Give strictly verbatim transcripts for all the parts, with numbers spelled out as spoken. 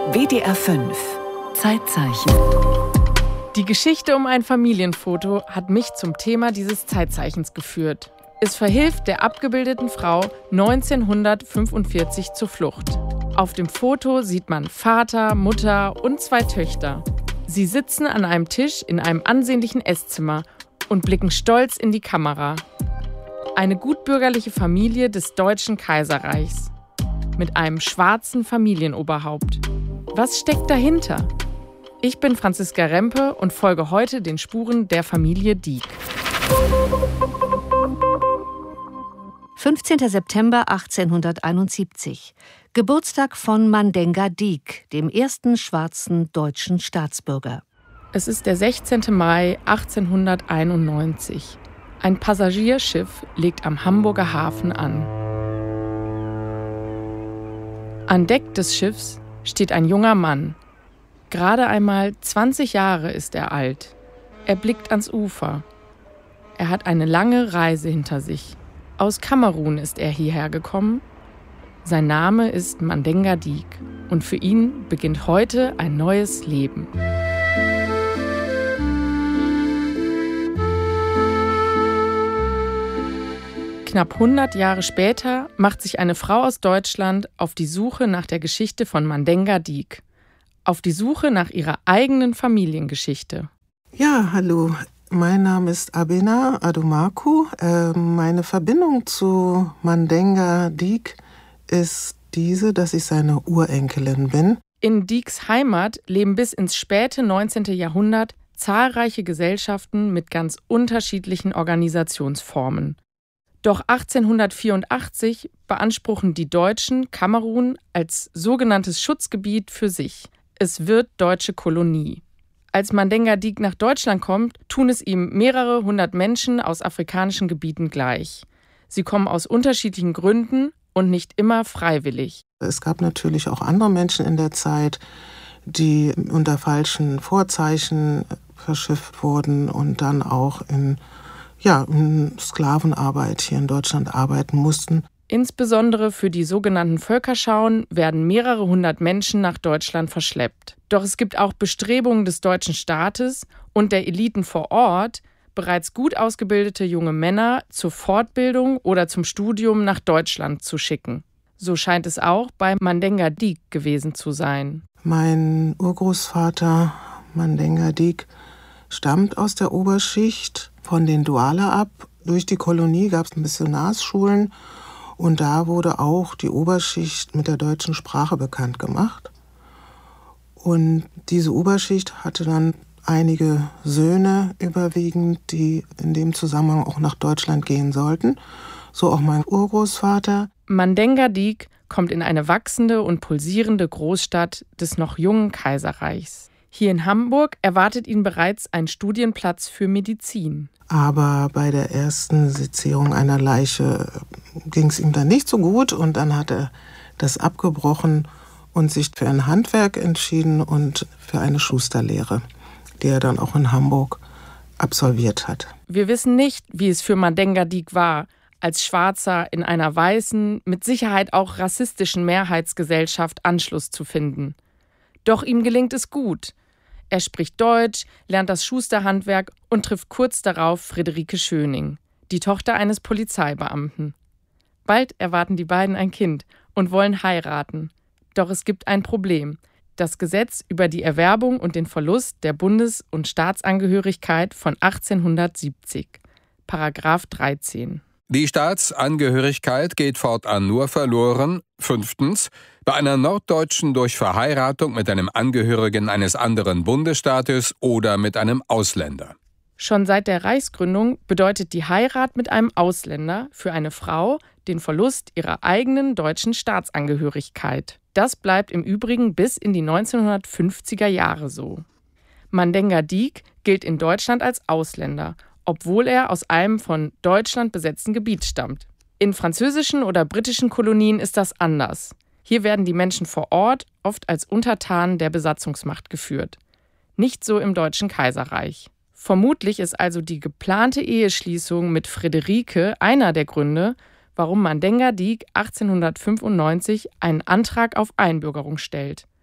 W D R fünf Zeitzeichen. Die Geschichte um ein Familienfoto hat mich zum Thema dieses Zeitzeichens geführt. Es verhilft der abgebildeten Frau neunzehnhundertfünfundvierzig zur Flucht. Auf dem Foto sieht man Vater, Mutter und zwei Töchter. Sie sitzen an einem Tisch in einem ansehnlichen Esszimmer und blicken stolz in die Kamera. Eine gutbürgerliche Familie des Deutschen Kaiserreichs. Mit einem schwarzen Familienoberhaupt. Was steckt dahinter? Ich bin Franziska Rempe und folge heute den Spuren der Familie Dieck. fünfzehnter September achtzehnhunderteinundsiebzig. Geburtstag von Mandengga Dieck, dem ersten schwarzen deutschen Staatsbürger. Es ist der sechzehnten Mai achtzehnhunderteinundneunzig. Ein Passagierschiff legt am Hamburger Hafen an. An Deck des Schiffs steht ein junger Mann. Gerade einmal zwanzig Jahre ist er alt. Er blickt ans Ufer. Er hat eine lange Reise hinter sich. Aus Kamerun ist er hierher gekommen. Sein Name ist Mandengga Dieck und für ihn beginnt heute ein neues Leben. Knapp hundert Jahre später macht sich eine Frau aus Deutschland auf die Suche nach der Geschichte von Mandengga Dieck. Auf die Suche nach ihrer eigenen Familiengeschichte. Ja, hallo. Mein Name ist Abena Adomaku. Äh, meine Verbindung zu Mandengga Dieck ist diese, dass ich seine Urenkelin bin. In Diecks Heimat leben bis ins späte neunzehnte Jahrhundert zahlreiche Gesellschaften mit ganz unterschiedlichen Organisationsformen. Doch achtzehnhundertvierundachtzig beanspruchen die Deutschen Kamerun als sogenanntes Schutzgebiet für sich. Es wird deutsche Kolonie. Als Mandengga Dieck nach Deutschland kommt, tun es ihm mehrere hundert Menschen aus afrikanischen Gebieten gleich. Sie kommen aus unterschiedlichen Gründen und nicht immer freiwillig. Es gab natürlich auch andere Menschen in der Zeit, die unter falschen Vorzeichen verschifft wurden und dann auch in, ja, in Sklavenarbeit hier in Deutschland arbeiten mussten. Insbesondere für die sogenannten Völkerschauen werden mehrere hundert Menschen nach Deutschland verschleppt. Doch es gibt auch Bestrebungen des deutschen Staates und der Eliten vor Ort, bereits gut ausgebildete junge Männer zur Fortbildung oder zum Studium nach Deutschland zu schicken. So scheint es auch bei Mandengga Dieck gewesen zu sein. Mein Urgroßvater Mandengga Dieck stammt aus der Oberschicht von den Douala ab. Durch die Kolonie gab es Missionarsschulen und da wurde auch die Oberschicht mit der deutschen Sprache bekannt gemacht. Und diese Oberschicht hatte dann einige Söhne überwiegend, die in dem Zusammenhang auch nach Deutschland gehen sollten. So auch mein Urgroßvater. Mandengga Dieck kommt in eine wachsende und pulsierende Großstadt des noch jungen Kaiserreichs. Hier in Hamburg erwartet ihn bereits ein Studienplatz für Medizin. Aber bei der ersten Sezierung einer Leiche ging es ihm dann nicht so gut und dann hat er das abgebrochen und sich für ein Handwerk entschieden und für eine Schusterlehre, die er dann auch in Hamburg absolviert hat. Wir wissen nicht, wie es für Mandengga Dieck war, als Schwarzer in einer weißen, mit Sicherheit auch rassistischen Mehrheitsgesellschaft Anschluss zu finden. Doch ihm gelingt es gut. Er spricht Deutsch, lernt das Schusterhandwerk und trifft kurz darauf Friederike Schöning, die Tochter eines Polizeibeamten. Bald erwarten die beiden ein Kind und wollen heiraten. Doch es gibt ein Problem. Das Gesetz über die Erwerbung und den Verlust der Bundes- und Staatsangehörigkeit von achtzehnhundertsiebzig, Paragraph dreizehn. Die Staatsangehörigkeit geht fortan nur verloren. Fünftens. Bei einer Norddeutschen durch Verheiratung mit einem Angehörigen eines anderen Bundesstaates oder mit einem Ausländer. Schon seit der Reichsgründung bedeutet die Heirat mit einem Ausländer für eine Frau den Verlust ihrer eigenen deutschen Staatsangehörigkeit. Das bleibt im Übrigen bis in die neunzehnhundertfünfziger Jahre so. Mandengga Dieck gilt in Deutschland als Ausländer, obwohl er aus einem von Deutschland besetzten Gebiet stammt. In französischen oder britischen Kolonien ist das anders. Hier werden die Menschen vor Ort oft als Untertanen der Besatzungsmacht geführt. Nicht so im Deutschen Kaiserreich. Vermutlich ist also die geplante Eheschließung mit Friederike einer der Gründe, warum Mandengga Dieck achtzehnhundertfünfundneunzig einen Antrag auf Einbürgerung stellt.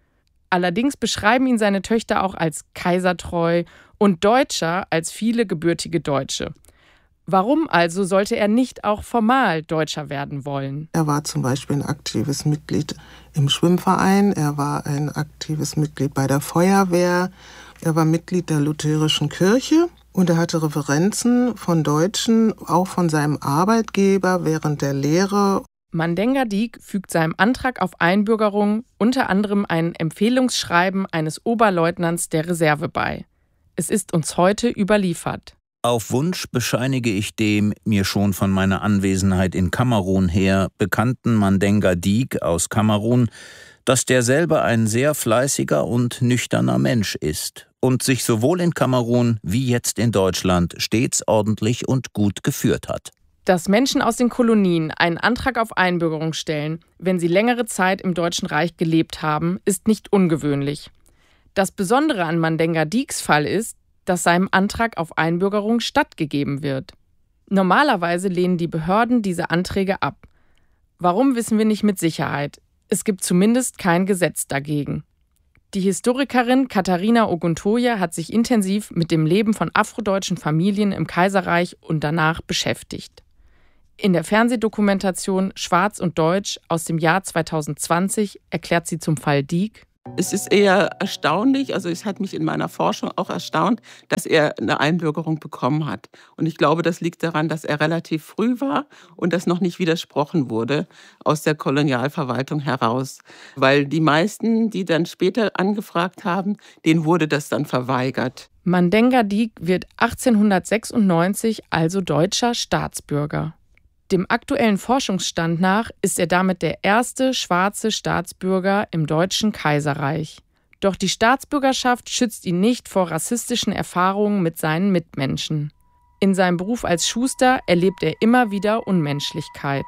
Allerdings beschreiben ihn seine Töchter auch als kaisertreu und deutscher als viele gebürtige Deutsche. Warum also sollte er nicht auch formal Deutscher werden wollen? Er war zum Beispiel ein aktives Mitglied im Schwimmverein, er war ein aktives Mitglied bei der Feuerwehr, er war Mitglied der Lutherischen Kirche und er hatte Referenzen von Deutschen, auch von seinem Arbeitgeber während der Lehre. Mandenga Diek fügt seinem Antrag auf Einbürgerung unter anderem ein Empfehlungsschreiben eines Oberleutnants der Reserve bei. Es ist uns heute überliefert. Auf Wunsch bescheinige ich dem mir schon von meiner Anwesenheit in Kamerun her bekannten Mandenga Diek aus Kamerun, dass derselbe ein sehr fleißiger und nüchterner Mensch ist und sich sowohl in Kamerun wie jetzt in Deutschland stets ordentlich und gut geführt hat. Dass Menschen aus den Kolonien einen Antrag auf Einbürgerung stellen, wenn sie längere Zeit im Deutschen Reich gelebt haben, ist nicht ungewöhnlich. Das Besondere an Mandenga Dieks Fall ist, dass seinem Antrag auf Einbürgerung stattgegeben wird. Normalerweise lehnen die Behörden diese Anträge ab. Warum, wissen wir nicht mit Sicherheit. Es gibt zumindest kein Gesetz dagegen. Die Historikerin Katharina Oguntoye hat sich intensiv mit dem Leben von afrodeutschen Familien im Kaiserreich und danach beschäftigt. In der Fernsehdokumentation Schwarz und Deutsch aus dem Jahr zweitausendzwanzig erklärt sie zum Fall Diek: Es ist eher erstaunlich, also es hat mich in meiner Forschung auch erstaunt, dass er eine Einbürgerung bekommen hat. Und ich glaube, das liegt daran, dass er relativ früh war und das noch nicht widersprochen wurde aus der Kolonialverwaltung heraus. Weil die meisten, die dann später angefragt haben, denen wurde das dann verweigert. Mandenga Diek wird achtzehnhundertsechsundneunzig also deutscher Staatsbürger. Dem aktuellen Forschungsstand nach ist er damit der erste schwarze Staatsbürger im Deutschen Kaiserreich. Doch die Staatsbürgerschaft schützt ihn nicht vor rassistischen Erfahrungen mit seinen Mitmenschen. In seinem Beruf als Schuster erlebt er immer wieder Unmenschlichkeit.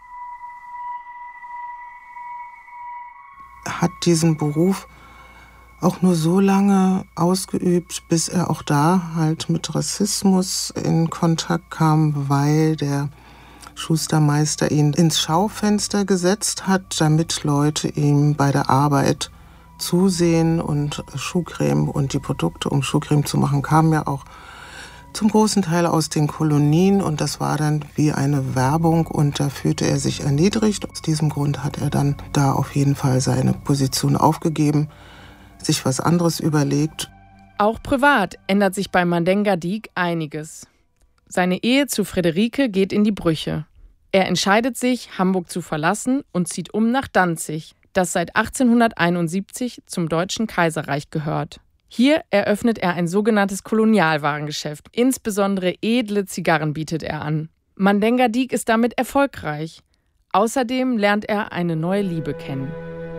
Er hat diesen Beruf auch nur so lange ausgeübt, bis er auch da halt mit Rassismus in Kontakt kam, weil der Schustermeister ihn ins Schaufenster gesetzt hat, damit Leute ihm bei der Arbeit zusehen, und Schuhcreme und die Produkte, um Schuhcreme zu machen, kamen ja auch zum großen Teil aus den Kolonien, und das war dann wie eine Werbung, und da fühlte er sich erniedrigt. Aus diesem Grund hat er dann da auf jeden Fall seine Position aufgegeben, sich was anderes überlegt. Auch privat ändert sich bei Mandenga Diek einiges. Seine Ehe zu Friederike geht in die Brüche. Er entscheidet sich, Hamburg zu verlassen und zieht um nach Danzig, das seit achtzehnhunderteinundsiebzig zum Deutschen Kaiserreich gehört. Hier eröffnet er ein sogenanntes Kolonialwarengeschäft. Insbesondere edle Zigarren bietet er an. Mandenga Diek ist damit erfolgreich. Außerdem lernt er eine neue Liebe kennen.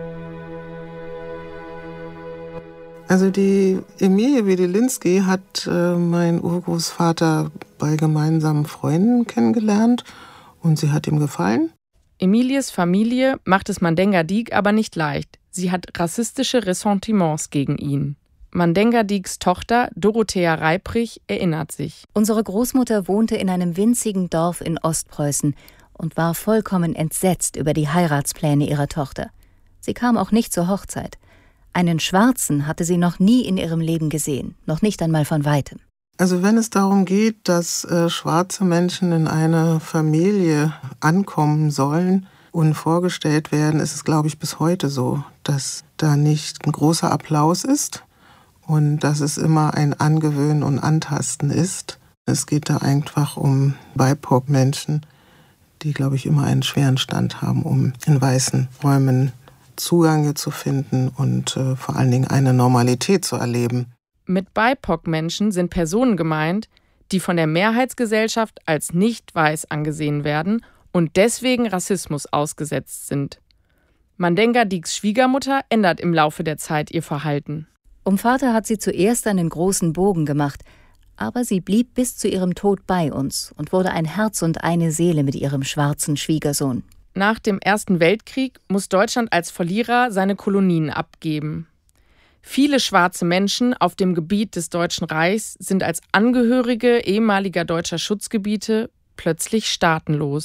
Also die Emilie Wedelinski hat äh, mein Urgroßvater bei gemeinsamen Freunden kennengelernt und sie hat ihm gefallen. Emilies Familie macht es Mandenga Diek aber nicht leicht. Sie hat rassistische Ressentiments gegen ihn. Mandenga Dieks Tochter Dorothea Reiprich erinnert sich. Unsere Großmutter wohnte in einem winzigen Dorf in Ostpreußen und war vollkommen entsetzt über die Heiratspläne ihrer Tochter. Sie kam auch nicht zur Hochzeit. Einen Schwarzen hatte sie noch nie in ihrem Leben gesehen, noch nicht einmal von Weitem. Also wenn es darum geht, dass äh, schwarze Menschen in eine Familie ankommen sollen und vorgestellt werden, ist es, glaube ich, bis heute so, dass da nicht ein großer Applaus ist und dass es immer ein Angewöhnen und Antasten ist. Es geht da einfach um B I P O C-Menschen, die, glaube ich, immer einen schweren Stand haben, um in weißen Räumen Zugänge zu finden und äh, vor allen Dingen eine Normalität zu erleben. Mit B I P O C-Menschen sind Personen gemeint, die von der Mehrheitsgesellschaft als nicht weiß angesehen werden und deswegen Rassismus ausgesetzt sind. Mandenga Dieks Schwiegermutter ändert im Laufe der Zeit ihr Verhalten. Um Vater hat sie zuerst einen großen Bogen gemacht, aber sie blieb bis zu ihrem Tod bei uns und wurde ein Herz und eine Seele mit ihrem schwarzen Schwiegersohn. Nach dem Ersten Weltkrieg muss Deutschland als Verlierer seine Kolonien abgeben. Viele schwarze Menschen auf dem Gebiet des Deutschen Reichs sind als Angehörige ehemaliger deutscher Schutzgebiete plötzlich staatenlos.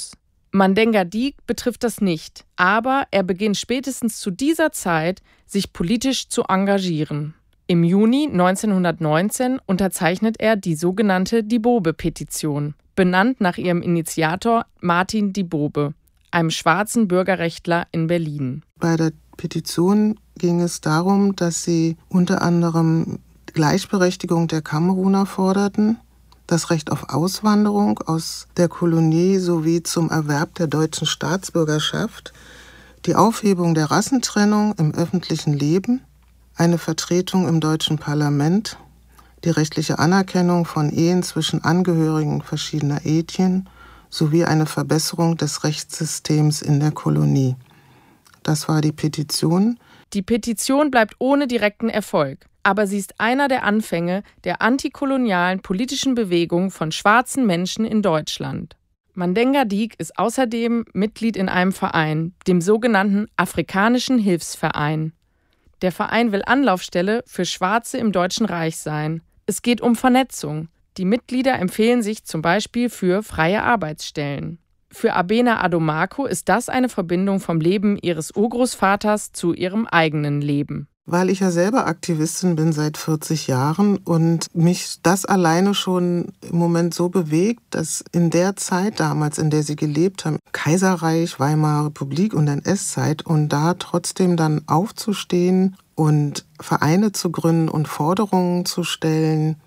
Mandenga Diek betrifft das nicht, aber er beginnt spätestens zu dieser Zeit, sich politisch zu engagieren. Im Juni neunzehnhundertneunzehn unterzeichnet er die sogenannte Dibobe-Petition, benannt nach ihrem Initiator Martin Dibobe, einem schwarzen Bürgerrechtler in Berlin. Bei der Petition ging es darum, dass sie unter anderem Gleichberechtigung der Kameruner forderten, das Recht auf Auswanderung aus der Kolonie sowie zum Erwerb der deutschen Staatsbürgerschaft, die Aufhebung der Rassentrennung im öffentlichen Leben, eine Vertretung im deutschen Parlament, die rechtliche Anerkennung von Ehen zwischen Angehörigen verschiedener Ethnien sowie eine Verbesserung des Rechtssystems in der Kolonie. Das war die Petition. Die Petition bleibt ohne direkten Erfolg, aber sie ist einer der Anfänge der antikolonialen politischen Bewegung von schwarzen Menschen in Deutschland. Mandenga Diek ist außerdem Mitglied in einem Verein, dem sogenannten Afrikanischen Hilfsverein. Der Verein will Anlaufstelle für Schwarze im Deutschen Reich sein. Es geht um Vernetzung. Die Mitglieder empfehlen sich zum Beispiel für freie Arbeitsstellen. Für Abena Adomako ist das eine Verbindung vom Leben ihres Urgroßvaters zu ihrem eigenen Leben. Weil ich ja selber Aktivistin bin seit vierzig Jahren und mich das alleine schon im Moment so bewegt, dass in der Zeit damals, in der sie gelebt haben, Kaiserreich, Weimarer Republik und N S-Zeit, und da trotzdem dann aufzustehen und Vereine zu gründen und Forderungen zu stellen,